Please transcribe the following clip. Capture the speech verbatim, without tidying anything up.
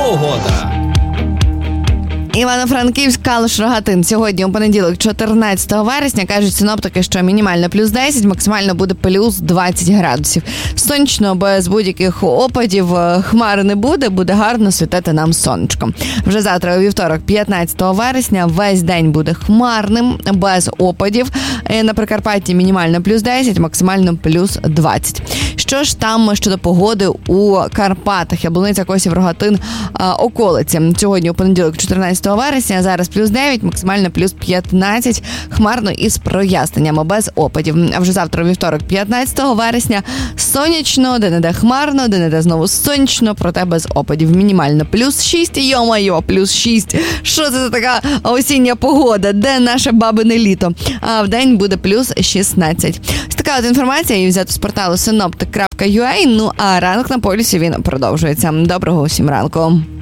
погода. Івано-Франківськ, Калуш, Рогатин. Сьогодні у понеділок, чотирнадцятого вересня, кажуть синоптики, що мінімально плюс десять, максимально буде плюс двадцять градусів. Сонячно, без будь-яких опадів, хмар не буде, буде гарно світити нам сонечко. Вже завтра, у вівторок, п'ятнадцятого вересня, весь день буде хмарним, без опадів. На Прикарпатті мінімально плюс десять, максимально плюс двадцять. Що ж там щодо погоди у Карпатах? Яблуниця, Косів, Рогатин, околиці. Сьогодні у понеділок, чотирнадцятого вересня, зараз плюс дев'ять, максимально плюс п'ятнадцять, хмарно із проясненнями, без опадів. А вже завтра, у вівторок, п'ятнадцятого вересня, сонячно, де-не-де хмарно, де-не-де знову сонячно, проте без опадів. Мінімально плюс шість, йо-майо, плюс шість. Що це за така осіння погода? Де наше бабине літо? А в день буде плюс шістнадцять. Ось така от інформація, її взято з порталу синоптик крапка ю а. Ну а ранок на полюсі він продовжується. Доброго усім ранку.